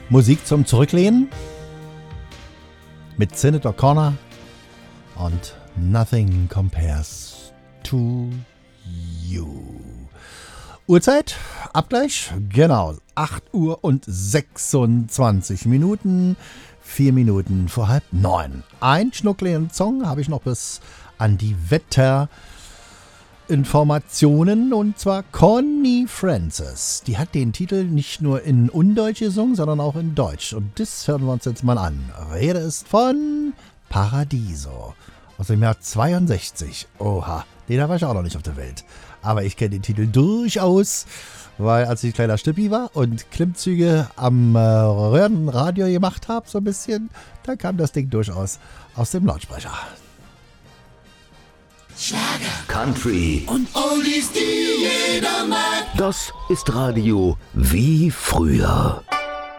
Musik zum Zurücklehnen mit Sinead O'Connor und Nothing Compares to You. Uhrzeit, Abgleich, genau, 8 Uhr und 26 Minuten, 4 Minuten vor 8:30. Ein schnuckligen Song habe ich noch bis an die Wetterinformationen, und zwar Connie Francis. Die hat den Titel nicht nur in Undeutsch gesungen, sondern auch in Deutsch. Und das hören wir uns jetzt mal an. Rede ist von Paradiso aus dem Jahr 62. Oha, den war ich auch noch nicht auf der Welt. Aber ich kenne den Titel durchaus, weil als ich kleiner Stüppi war und Klimmzüge am Röhrenradio gemacht habe, so ein bisschen, da kam das Ding durchaus aus dem Lautsprecher. Schlager, Country und Oldies, die jeder mag. Das ist Radio wie früher.